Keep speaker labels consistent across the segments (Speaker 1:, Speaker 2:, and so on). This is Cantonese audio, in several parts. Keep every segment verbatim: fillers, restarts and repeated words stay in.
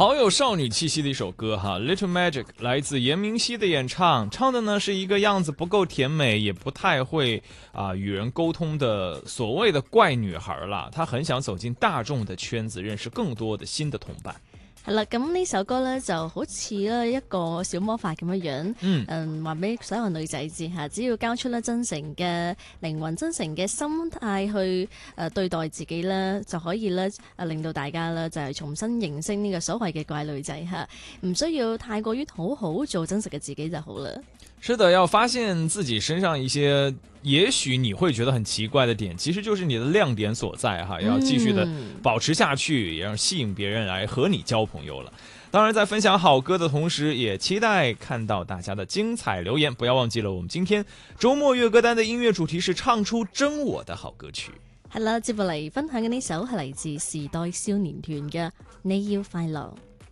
Speaker 1: 好有少女气息的一首歌哈 Little Magic 来自严明熙的演唱，唱的呢是一个样子不够甜美也不太会啊、呃、与人沟通的所謂的怪女孩啦，她很想走進大眾的圈子，認識更多的新的同伴。
Speaker 2: 係啦，咁呢首歌咧就好似咧一個小魔法咁樣樣，嗯，嗯，話俾所有女仔知嚇，只要交出咧真誠嘅靈魂、真誠嘅心態去誒、呃、對待自己咧，就可以咧誒令到大家咧就係、是、重新認識呢個所謂嘅怪女仔嚇，唔需要太過於討好，做真實嘅自己就好啦。
Speaker 1: 是的，要發現自己身上一些也許你會覺得很奇怪的點，其實就是你的亮點所在哈，要繼續的保持下去，也讓吸引別人來和你交朋友了。當然在分享好歌的同時，也期待看到大家的精彩留言。不要忘記了，我們今天周末月歌單的音樂主題是唱出真我的好歌曲。
Speaker 2: 係啦，接落嚟分享嘅呢首係嚟自時代少年團嘅《你要快樂》。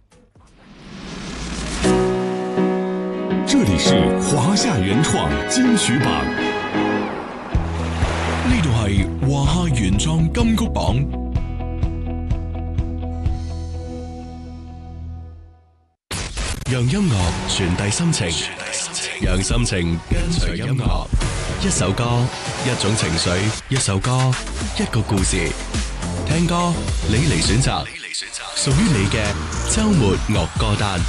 Speaker 3: 這裡是華夏原創金曲榜，呢度係華夏原創金曲榜。讓音樂傳遞心情，讓心情跟隨音樂。一首歌，一種情緒，一首歌，一個故事。聽歌，你嚟選擇，屬於你嘅週末樂歌單。